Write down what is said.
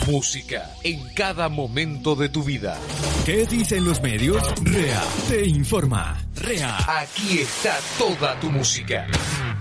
Música en cada momento de tu vida. ¿Qué dicen los medios? REA te informa. REA. Aquí está toda tu música.